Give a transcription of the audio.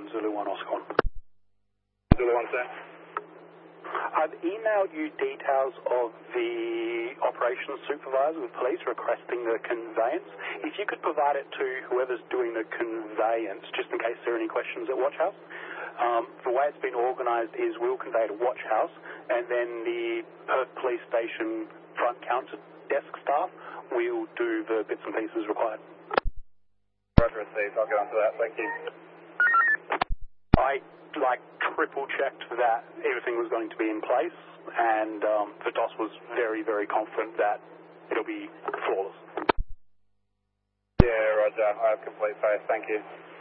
Zulu 1 Oscar. Zulu 1, sir. I've emailed you details of the operations supervisor with police requesting the conveyance. If you could provide it to whoever's doing the conveyance, just in case there are any questions at Watch House. The way it's been organised is we'll convey to Watch House, and then the Perth Police Station front counter desk staff will do the bits and pieces required. Roger, received. I'll get onto that. Thank you. I triple checked that everything was going to be in place, and the DOS was very, very confident that it'll be flawless. Yeah, Roger. I have complete faith. Thank you.